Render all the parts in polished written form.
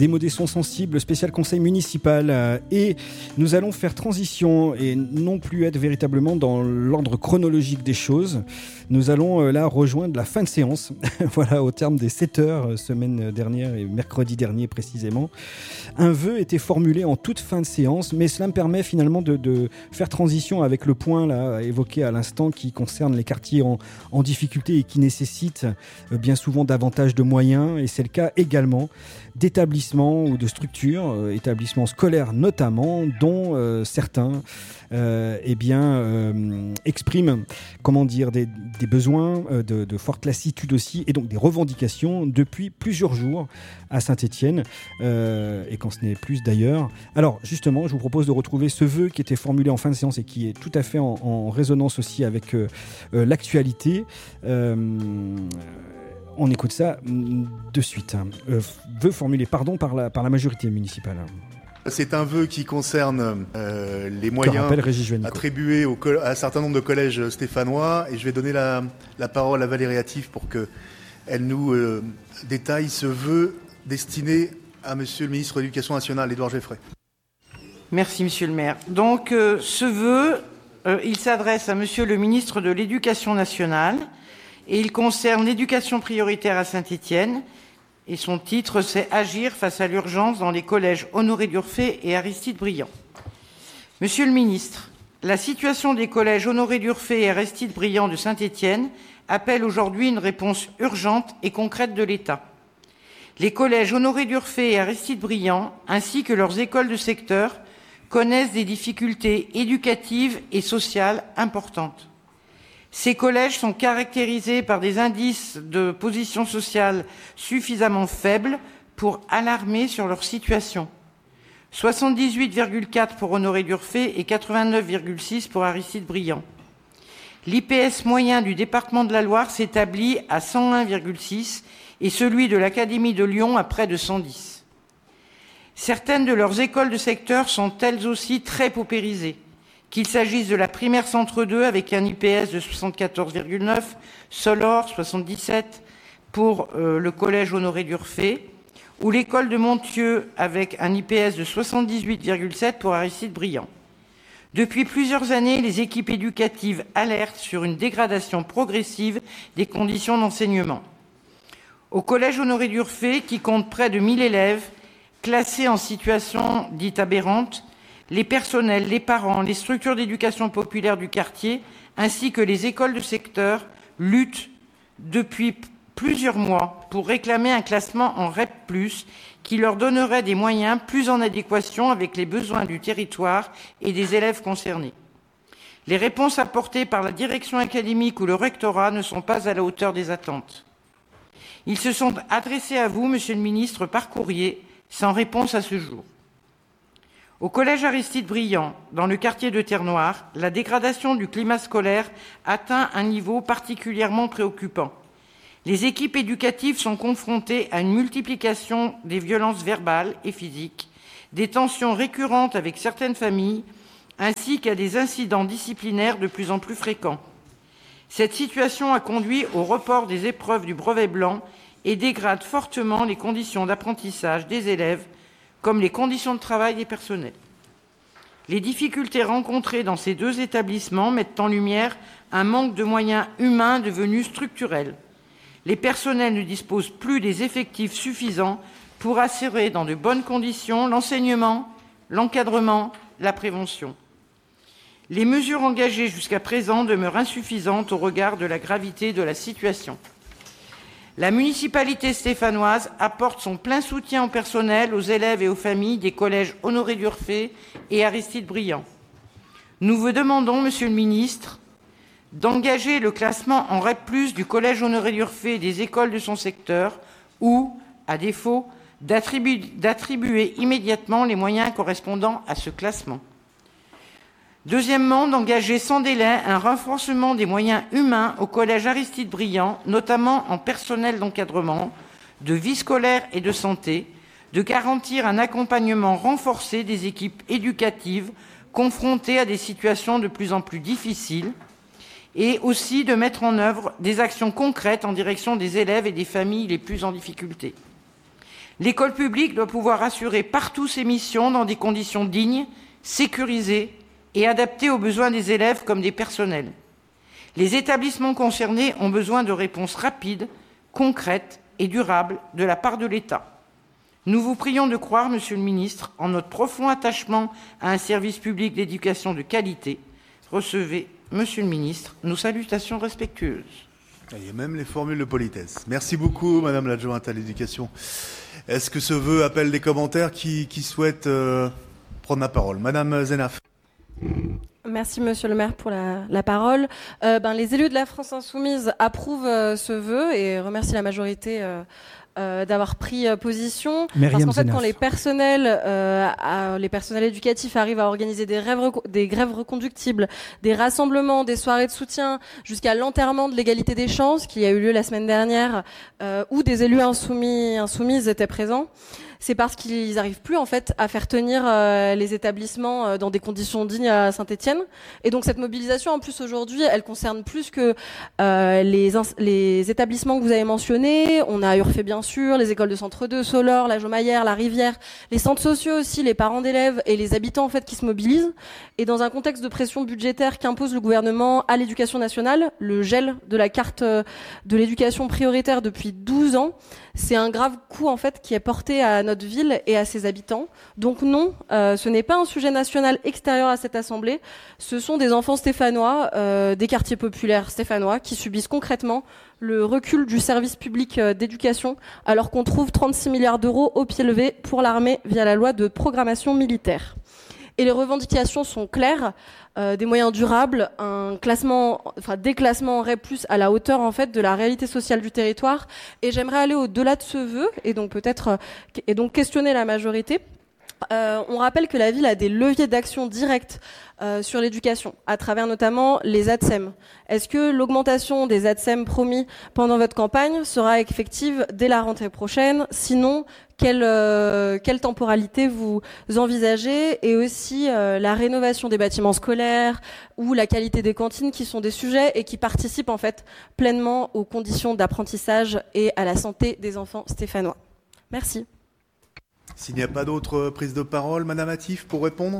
démodés sont sensibles, spécial conseil municipal. Et nous allons faire transition et non plus être véritablement dans l'ordre chronologique des choses. Nous allons là rejoindre la fin de séance, voilà, au terme des 7 heures, semaine dernière et mercredi dernier précisément. Un vœu était formulé en toute fin de séance, mais cela me permet finalement de faire transition avec le point là, évoqué à l'instant qui concerne les quartiers en difficulté et qui nécessitent bien souvent davantage de moyens, et c'est le cas également d'établissements ou de structures, établissements scolaires notamment, dont certains expriment des besoins de forte lassitude aussi, et donc des revendications depuis plusieurs jours à Saint-Étienne, et quand ce n'est plus d'ailleurs. Alors justement, je vous propose de retrouver ce vœu qui était formulé en fin de séance et qui est tout à fait en résonance aussi avec l'actualité. On écoute ça de suite. Vœu formulé par la majorité municipale. C'est un vœu qui concerne les moyens attribués à un certain nombre de collèges stéphanois, et je vais donner la parole à Valérie Attif pour qu'elle nous détaille ce vœu destiné à Monsieur le ministre de l'Éducation nationale, Édouard Geffray. Merci Monsieur le maire. Donc ce vœu, il s'adresse à Monsieur le ministre de l'Éducation nationale et il concerne l'éducation prioritaire à Saint-Étienne. Et son titre, c'est « Agir face à l'urgence dans les collèges Honoré d'Urfé et Aristide Briand ». Monsieur le ministre, la situation des collèges Honoré d'Urfé et Aristide Briand de Saint-Étienne appelle aujourd'hui une réponse urgente et concrète de l'État. Les collèges Honoré d'Urfé et Aristide Briand, ainsi que leurs écoles de secteur, connaissent des difficultés éducatives et sociales importantes. Ces collèges sont caractérisés par des indices de position sociale suffisamment faibles pour alarmer sur leur situation. 78,4 pour Honoré d'Urfé et 89,6 pour Aristide Briand. L'IPS moyen du département de la Loire s'établit à 101,6 et celui de l'Académie de Lyon à près de 110. Certaines de leurs écoles de secteur sont elles aussi très paupérisées, qu'il s'agisse de la primaire Centre 2 avec un IPS de 74,9, Solor 77 pour le collège Honoré d'Urfé, ou l'école de Montieu avec un IPS de 78,7 pour Aristide Briand. Depuis plusieurs années, les équipes éducatives alertent sur une dégradation progressive des conditions d'enseignement. Au collège Honoré d'Urfé, qui compte près de 1000 élèves, classés en situation dite aberrante, les personnels, les parents, les structures d'éducation populaire du quartier, ainsi que les écoles de secteur, luttent depuis plusieurs mois pour réclamer un classement en REP+, qui leur donnerait des moyens plus en adéquation avec les besoins du territoire et des élèves concernés. Les réponses apportées par la direction académique ou le rectorat ne sont pas à la hauteur des attentes. Ils se sont adressés à vous, Monsieur le ministre, par courrier, sans réponse à ce jour. Au collège Aristide Briand, dans le quartier de Terre-Noire, la dégradation du climat scolaire atteint un niveau particulièrement préoccupant. Les équipes éducatives sont confrontées à une multiplication des violences verbales et physiques, des tensions récurrentes avec certaines familles, ainsi qu'à des incidents disciplinaires de plus en plus fréquents. Cette situation a conduit au report des épreuves du brevet blanc et dégrade fortement les conditions d'apprentissage des élèves, comme les conditions de travail des personnels. Les difficultés rencontrées dans ces deux établissements mettent en lumière un manque de moyens humains devenu structurel. Les personnels ne disposent plus des effectifs suffisants pour assurer dans de bonnes conditions l'enseignement, l'encadrement, la prévention. Les mesures engagées jusqu'à présent demeurent insuffisantes au regard de la gravité de la situation. La municipalité stéphanoise apporte son plein soutien au personnel, aux élèves et aux familles des collèges Honoré d'Urfé et Aristide Briand. Nous vous demandons, Monsieur le ministre, d'engager le classement en REP+, du collège Honoré d'Urfé et des écoles de son secteur ou, à défaut, d'attribuer immédiatement les moyens correspondant à ce classement. Deuxièmement, d'engager sans délai un renforcement des moyens humains au collège Aristide Briand, notamment en personnel d'encadrement, de vie scolaire et de santé, de garantir un accompagnement renforcé des équipes éducatives confrontées à des situations de plus en plus difficiles, et aussi de mettre en œuvre des actions concrètes en direction des élèves et des familles les plus en difficulté. L'école publique doit pouvoir assurer partout ses missions dans des conditions dignes, sécurisées et adaptées aux besoins des élèves comme des personnels. Les établissements concernés ont besoin de réponses rapides, concrètes et durables de la part de l'État. Nous vous prions de croire, Monsieur le Ministre, en notre profond attachement à un service public d'éducation de qualité. Recevez, Monsieur le Ministre, nos salutations respectueuses. Il y a même les formules de politesse. Merci beaucoup, Madame l'adjointe à l'éducation. Est-ce que ce vœu appelle des commentaires qui souhaitent prendre la parole? Madame Zenaf. Merci Monsieur le maire pour la parole. Les élus de la France Insoumise approuvent ce vœu et remercient la majorité d'avoir pris position. Parce qu'en fait, quand les personnels éducatifs arrivent à organiser des grèves reconductibles, des rassemblements, des soirées de soutien, jusqu'à l'enterrement de l'égalité des chances qui a eu lieu la semaine dernière, où des élus insoumises étaient présents, c'est parce qu'ils n'arrivent plus en fait à faire tenir les établissements dans des conditions dignes à Saint-Étienne. Et donc cette mobilisation, en plus aujourd'hui, elle concerne plus que les établissements que vous avez mentionnés. On a Urfé bien sûr, les écoles de Centre 2, Solor, la Jaumaillère, la Rivière, les centres sociaux aussi, les parents d'élèves et les habitants en fait qui se mobilisent. Et dans un contexte de pression budgétaire qu'impose le gouvernement à l'éducation nationale, le gel de la carte de l'éducation prioritaire depuis 12 ans, c'est un grave coup en fait qui est porté à notre ville et à ses habitants. Donc non, ce n'est pas un sujet national extérieur à cette assemblée. Ce sont des enfants stéphanois, des quartiers populaires stéphanois qui subissent concrètement le recul du service public d'éducation alors qu'on trouve 36 milliards d'euros au pied levé pour l'armée via la loi de programmation militaire. Et les revendications sont claires, des moyens durables, des classements en REP+, à la hauteur en fait de la réalité sociale du territoire. Et j'aimerais aller au-delà de ce vœu et donc questionner la majorité. On rappelle que la ville a des leviers d'action directs sur l'éducation, à travers notamment les ATSEM. Est-ce que l'augmentation des ATSEM promis pendant votre campagne sera effective dès la rentrée prochaine? Sinon, quelle temporalité vous envisagez? Et aussi la rénovation des bâtiments scolaires ou la qualité des cantines qui sont des sujets et qui participent en fait pleinement aux conditions d'apprentissage et à la santé des enfants stéphanois. Merci. S'il n'y a pas d'autres prises de parole, Madame Attif, pour répondre?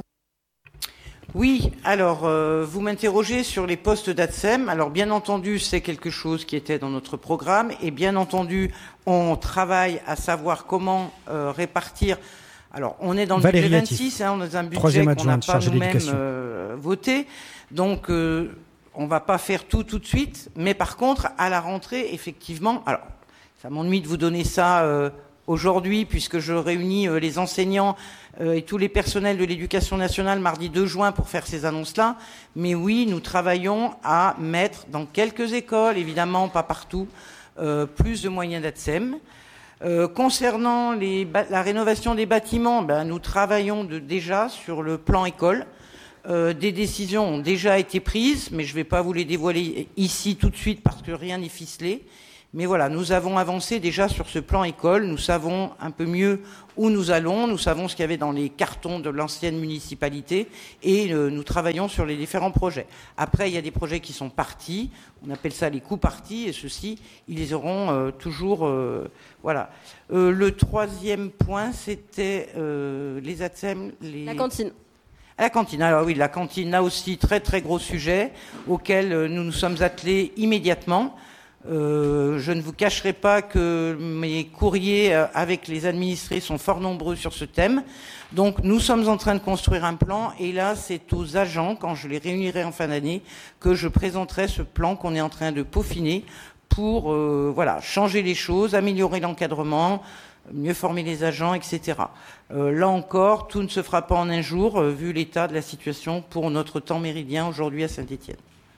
Oui, alors vous m'interrogez sur les postes d'ATSEM. Alors bien entendu, c'est quelque chose qui était dans notre programme et bien entendu, on travaille à savoir comment répartir. Alors on est dans le budget 26, on est dans un budget qu'on n'a pas nous-mêmes voté. Donc on va pas faire tout de suite, mais par contre, à la rentrée, effectivement, alors ça m'ennuie de vous donner ça aujourd'hui, puisque je réunis les enseignants et tous les personnels de l'éducation nationale mardi 2 juin pour faire ces annonces-là. Mais oui, nous travaillons à mettre dans quelques écoles, évidemment pas partout, plus de moyens d'ATSEM. Concernant la rénovation des bâtiments, nous travaillons déjà sur le plan école. Des décisions ont déjà été prises, mais je ne vais pas vous les dévoiler ici tout de suite parce que rien n'est ficelé. Mais voilà, nous avons avancé déjà sur ce plan école, nous savons un peu mieux où nous allons, nous savons ce qu'il y avait dans les cartons de l'ancienne municipalité et nous travaillons sur les différents projets. Après, il y a des projets qui sont partis, on appelle ça les coups partis, et ceux-ci, ils les auront toujours... voilà. Le troisième point, c'était les ATSEM... La cantine. La cantine, alors oui, la cantine, là aussi, très très gros sujet, auquel nous nous sommes attelés immédiatement. Je ne vous cacherai pas que mes courriers avec les administrés sont fort nombreux sur ce thème. Donc nous sommes en train de construire un plan et là c'est aux agents, quand je les réunirai en fin d'année, que je présenterai ce plan qu'on est en train de peaufiner pour changer les choses, améliorer l'encadrement, mieux former les agents, etc. Là encore, tout ne se fera pas en un jour, vu l'état de la situation pour notre temps méridien aujourd'hui à Saint-Étienne.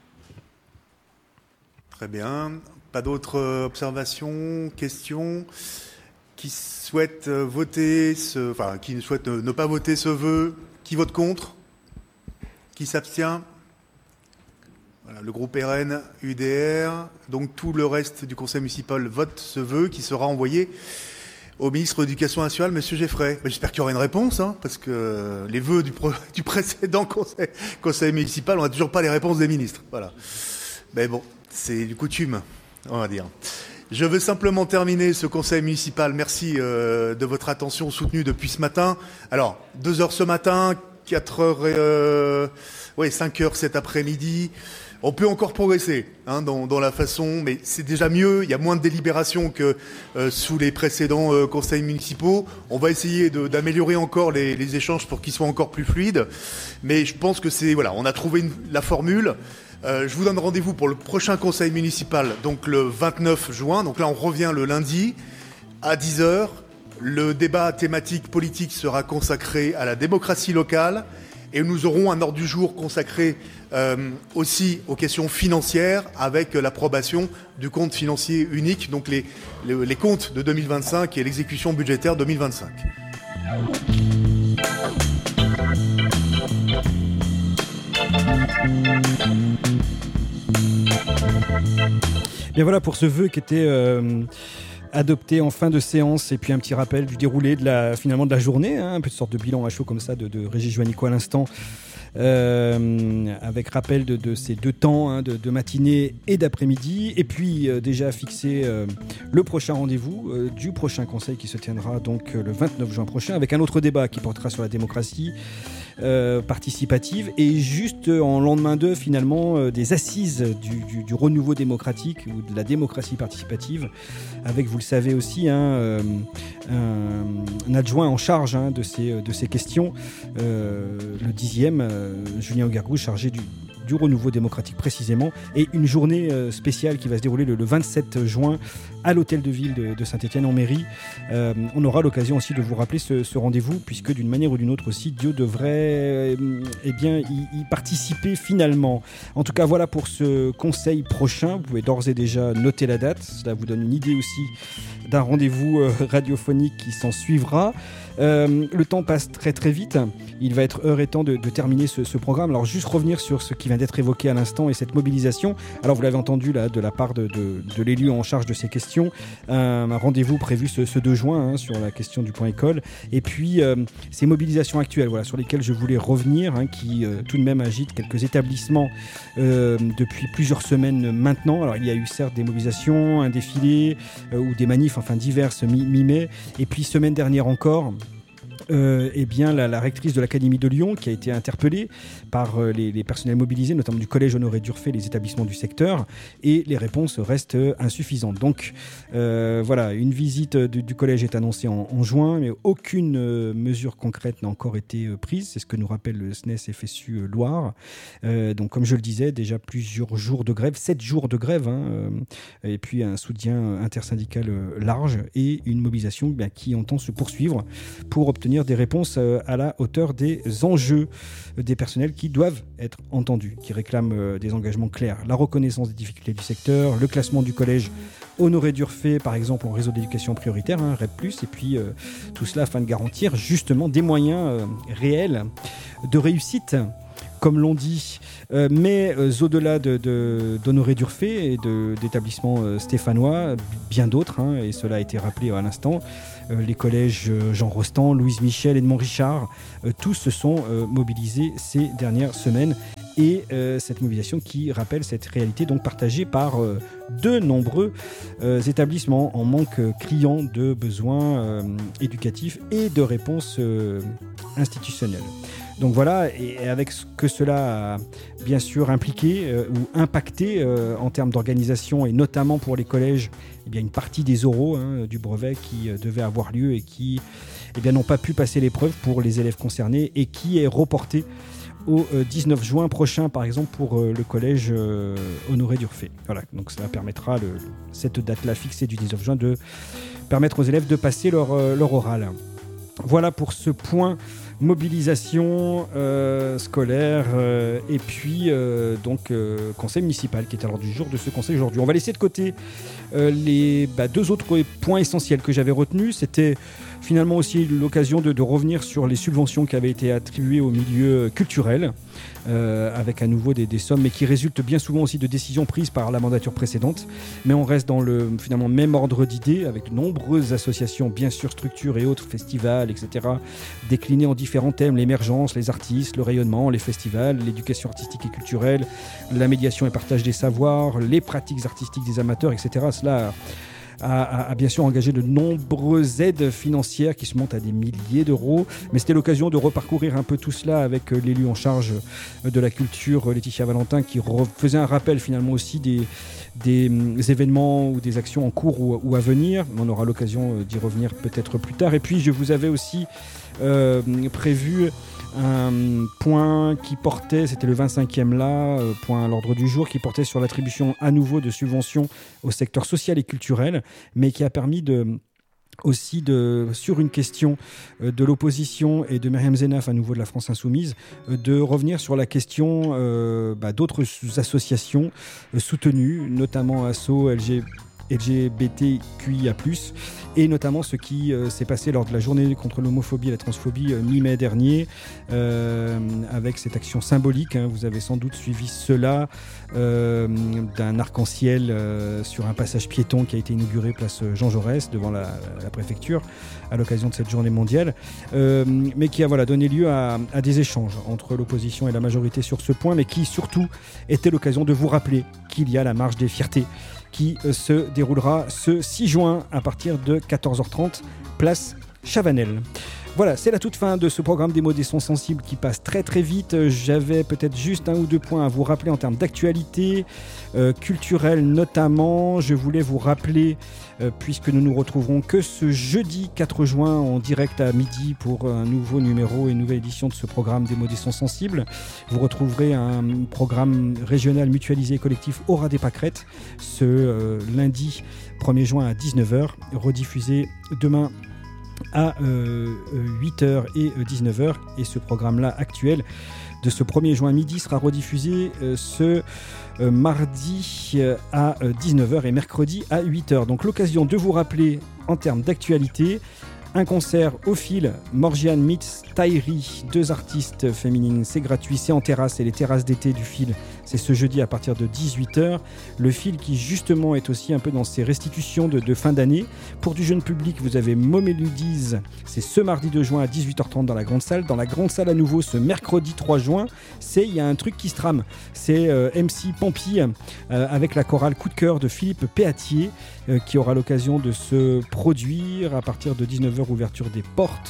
Très bien. Pas d'autres observations, questions? Qui souhaitent voter qui souhaitent ne pas voter ce vœu? Qui vote contre? Qui s'abstient? Voilà, le groupe RN, UDR, donc tout le reste du conseil municipal vote ce vœu qui sera envoyé au ministre de l'Éducation nationale, M. Geffray. J'espère qu'il y aura une réponse, parce que les vœux du précédent conseil municipal, on n'a toujours pas les réponses des ministres. Voilà. Mais bon, c'est du coutume, on va dire. Je veux simplement terminer ce conseil municipal. Merci de votre attention soutenue depuis ce matin. Alors, 2h ce matin, 4h, 5h cet après-midi. On peut encore progresser dans la façon, mais c'est déjà mieux. Il y a moins de délibérations que sous les précédents conseils municipaux. On va essayer d'améliorer encore les échanges pour qu'ils soient encore plus fluides. Mais je pense que on a trouvé la formule. Je vous donne rendez-vous pour le prochain conseil municipal, donc le 29 juin. Donc là, on revient le lundi à 10h. Le débat thématique politique sera consacré à la démocratie locale. Et nous aurons un ordre du jour consacré aussi aux questions financières avec l'approbation du compte financier unique, donc les comptes de 2025 et l'exécution budgétaire 2025. Bien voilà pour ce vœu qui était adopté en fin de séance, et puis un petit rappel du déroulé de la journée, un peu de sorte de bilan à chaud comme ça de Régis Juanico à l'instant, avec rappel de ces deux temps, de matinée et d'après-midi, et puis déjà fixé le prochain rendez-vous du prochain conseil qui se tiendra donc le 29 juin prochain, avec un autre débat qui portera sur la démocratie participative, et juste en lendemain d'eux finalement des assises du renouveau démocratique ou de la démocratie participative, avec, vous le savez aussi, un adjoint en charge de ces questions, le 10e, Julien Augergou, chargé du renouveau démocratique précisément, et une journée spéciale qui va se dérouler le 27 juin à l'hôtel de ville de Saint-Étienne en mairie. On aura l'occasion aussi de vous rappeler ce rendez-vous, puisque d'une manière ou d'une autre aussi, Dieu devrait y participer finalement. En tout cas, voilà pour ce conseil prochain. Vous pouvez d'ores et déjà noter la date. Cela vous donne une idée aussi d'un rendez-vous radiophonique qui s'en suivra. Le temps passe très très vite. Il va être heure et temps de terminer ce programme. Alors juste revenir sur ce qui vient d'être évoqué à l'instant et cette mobilisation. Alors vous l'avez entendu là de la part de l'élu en charge de ces questions. Un rendez-vous prévu ce 2 juin sur la question du point école. Et puis ces mobilisations actuelles, voilà, sur lesquelles je voulais revenir, qui tout de même agitent quelques établissements depuis plusieurs semaines maintenant. Alors il y a eu certes des mobilisations, un défilé ou des manifs, diverses mi-mai. Et puis semaine dernière encore, la rectrice de l'Académie de Lyon qui a été interpellée par les personnels mobilisés, notamment du collège Honoré d'Urfé, les établissements du secteur, et les réponses restent insuffisantes. Donc une visite du collège est annoncée en juin, mais aucune mesure concrète n'a encore été prise. C'est ce que nous rappelle le SNES FSU Loire. Donc comme je le disais, déjà plusieurs jours de grève, 7 jours de grève, et puis un soutien intersyndical large et une mobilisation qui entend se poursuivre pour obtenir des réponses à la hauteur des enjeux des personnels qui doivent être entendus, qui réclament des engagements clairs, la reconnaissance des difficultés du secteur, le classement du collège Honoré d'Urfé, par exemple, en réseau d'éducation prioritaire, REP+, et puis tout cela afin de garantir justement des moyens réels de réussite, comme l'on dit. Mais au-delà d'Honoré d'Urfé et d'établissements stéphanois, bien d'autres, et cela a été rappelé à l'instant, les collèges Jean Rostand, Louise Michel, Edmond Richard, tous se sont mobilisés ces dernières semaines. Et cette mobilisation qui rappelle cette réalité donc partagée par de nombreux établissements en manque criant de besoins éducatifs et de réponses institutionnelles. Donc voilà, et avec ce que cela a bien sûr impliqué ou impacté en termes d'organisation, et notamment pour les collèges, une partie des oraux du brevet qui devait avoir lieu et qui n'ont pas pu passer l'épreuve pour les élèves concernés, et qui est reporté au 19 juin prochain, par exemple, pour le collège Honoré d'Urfé. Voilà, donc ça permettra, cette date-là fixée du 19 juin, de permettre aux élèves de passer leur oral. Voilà pour ce point mobilisation scolaire et puis conseil municipal qui est à l'ordre du jour de ce conseil aujourd'hui. On va laisser de côté les deux autres points essentiels que j'avais retenus. C'était finalement aussi l'occasion de revenir sur les subventions qui avaient été attribuées au milieu culturel, avec à nouveau des sommes, mais qui résultent bien souvent aussi de décisions prises par la mandature précédente. Mais on reste dans le finalement même ordre d'idées, avec de nombreuses associations, bien sûr, structures et autres, festivals, etc., déclinés en différents thèmes: l'émergence, les artistes, le rayonnement, les festivals, l'éducation artistique et culturelle, la médiation et partage des savoirs, les pratiques artistiques des amateurs, etc. Cela a bien sûr engagé de nombreuses aides financières qui se montent à des milliers d'euros. Mais c'était l'occasion de reparcourir un peu tout cela avec l'élu en charge de la culture, Laetitia Valentin, qui faisait un rappel finalement aussi des événements ou des actions en cours ou à venir. On aura l'occasion d'y revenir peut-être plus tard. Et puis je vous avais aussi prévu un point qui portait, c'était le 25e là, point à l'ordre du jour, qui portait sur l'attribution à nouveau de subventions au secteur social et culturel, mais qui a permis sur une question de l'opposition et de Myriam Zenaf à nouveau de la France Insoumise, de revenir sur la question d'autres associations soutenues, notamment ASSO, LGBTQIA+, et notamment ce qui s'est passé lors de la journée contre l'homophobie et la transphobie mi-mai dernier, avec cette action symbolique, vous avez sans doute suivi cela, d'un arc-en-ciel sur un passage piéton qui a été inauguré place Jean Jaurès devant la préfecture à l'occasion de cette journée mondiale, mais qui a donné lieu à des échanges entre l'opposition et la majorité sur ce point, mais qui surtout était l'occasion de vous rappeler qu'il y a la marche des fiertés qui se déroulera ce 6 juin à partir de 14h30, place Chavanel. Voilà, c'est la toute fin de ce programme des mots des sons sensibles qui passe très très vite. J'avais peut-être juste un ou deux points à vous rappeler en termes d'actualité culturelle notamment. Je voulais vous rappeler, puisque nous nous retrouverons que ce jeudi 4 juin en direct à midi pour un nouveau numéro et une nouvelle édition de ce programme des mots des sons sensibles. Vous retrouverez un programme régional mutualisé et collectif Aura des Pâquerettes ce lundi 1er juin à 19h, rediffusé demain à 8h et 19h, et ce programme-là actuel de ce 1er juin midi sera rediffusé ce mardi à 19h et mercredi à 8h. Donc l'occasion de vous rappeler en termes d'actualité un concert au fil, Morgiane meets Taïri, 2 artistes féminines, c'est gratuit, c'est en terrasse, et les terrasses d'été du fil, c'est ce jeudi à partir de 18h. Le fil qui justement est aussi un peu dans ses restitutions de fin d'année. Pour du jeune public, vous avez Moméludies, c'est ce mardi 2 juin à 18h30 dans la grande salle. Dans la grande salle à nouveau ce mercredi 3 juin, il y a un truc qui se trame, c'est MC Pampi avec la chorale Coup de cœur de Philippe Péatier qui aura l'occasion de se produire à partir de 19h, ouverture des portes,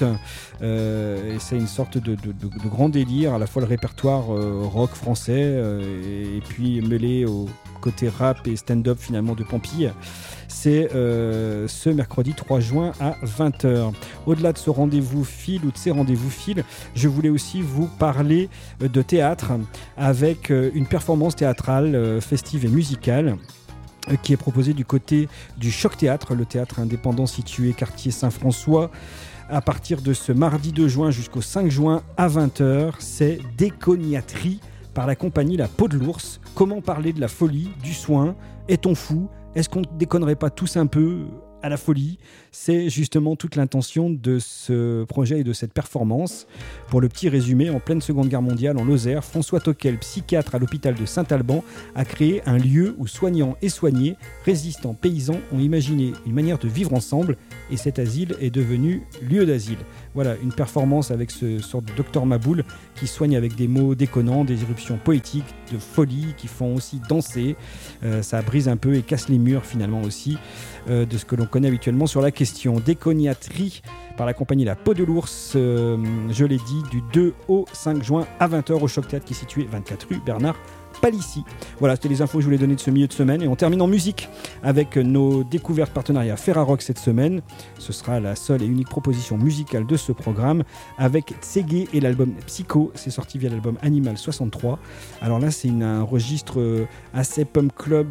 et c'est une sorte de grand délire, à la fois le répertoire rock français et puis mêlé au côté rap et stand-up finalement de Pampi. C'est ce mercredi 3 juin à 20h. Au-delà de ce rendez-vous fil ou de ces rendez-vous fil, je voulais aussi vous parler de théâtre avec une performance théâtrale festive et musicale qui est proposé du côté du Choc Théâtre, le théâtre indépendant situé quartier Saint-François. À partir de ce mardi 2 juin jusqu'au 5 juin à 20h, c'est Décognaterie par la compagnie La Peau de l'Ours. Comment parler de la folie, du soin? Est-on fou? Est-ce qu'on ne déconnerait pas tous un peu à la folie? C'est justement toute l'intention de ce projet et de cette performance. Pour le petit résumé, en pleine Seconde Guerre mondiale, en Lozère, François Toquel, psychiatre à l'hôpital de Saint-Alban, a créé un lieu où soignants et soignés, résistants, paysans ont imaginé une manière de vivre ensemble, et cet asile est devenu lieu d'asile. Voilà, une performance avec ce sort de docteur Maboul qui soigne avec des mots déconnants, des éruptions poétiques, de folie, qui font aussi danser. Ça brise un peu et casse les murs finalement aussi de ce que l'on connaît habituellement sur la question. Décognaterie par la compagnie La Peau de l'Ours, je l'ai dit, du 2 au 5 juin à 20h au Choc Théâtre qui est situé 24 rue Bernard Palissy. Voilà, c'était les infos que je voulais donner de ce milieu de semaine, et on termine en musique avec nos découvertes partenariats Ferrarock cette semaine. Ce sera la seule et unique proposition musicale de ce programme avec Tségué et l'album Psycho. C'est sorti via l'album Animal 63. Alors là, c'est un registre assez pump club,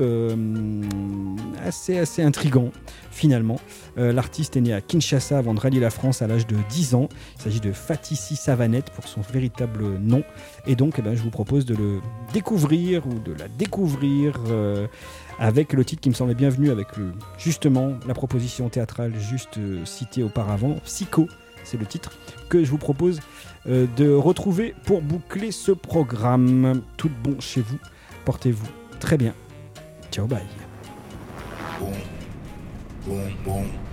assez intriguant finalement. L'artiste est né à Kinshasa avant de rallier la France à l'âge de 10 ans. Il s'agit de Fatissi Savanette pour son véritable nom, et donc je vous propose de le découvrir ou de la découvrir avec le titre qui me semblait bienvenu, avec justement la proposition théâtrale juste citée auparavant. Psycho, c'est le titre que je vous propose de retrouver pour boucler ce programme. Tout bon chez vous, portez-vous très bien. Ciao, bye. Boom, boom, boom.